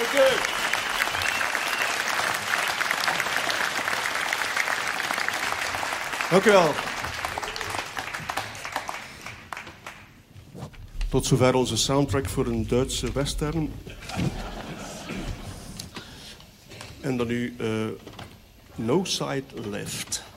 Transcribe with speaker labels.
Speaker 1: Dank u. Dank u wel. Tot zover onze soundtrack voor een Duitse western. En dan nu No Side Left.